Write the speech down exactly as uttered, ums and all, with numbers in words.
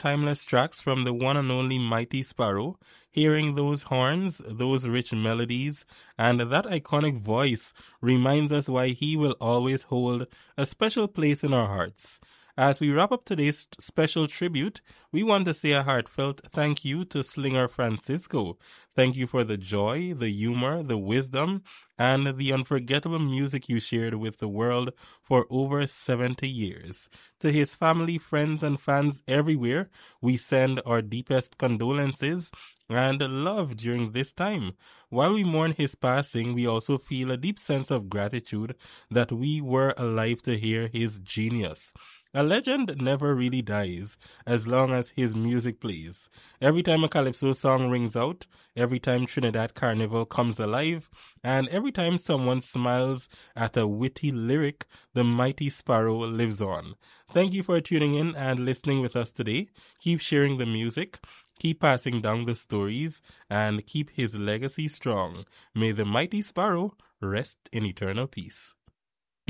timeless tracks from the one and only Mighty Sparrow. Hearing those horns, those rich melodies, and that iconic voice reminds us why he will always hold a special place in our hearts. As we wrap up today's special tribute, we want to say a heartfelt thank you to Slinger Francisco. Thank you for the joy, the humor, the wisdom, and the unforgettable music you shared with the world for over seventy years. To his family, friends, and fans everywhere, we send our deepest condolences and love during this time. While we mourn his passing, we also feel a deep sense of gratitude that we were alive to hear his genius. A legend never really dies as long as his music plays. Every time a Calypso song rings out, every time Trinidad Carnival comes alive, and every time someone smiles at a witty lyric, the Mighty Sparrow lives on. Thank you for tuning in and listening with us today. Keep sharing the music, keep passing down the stories, and keep his legacy strong. May the Mighty Sparrow rest in eternal peace.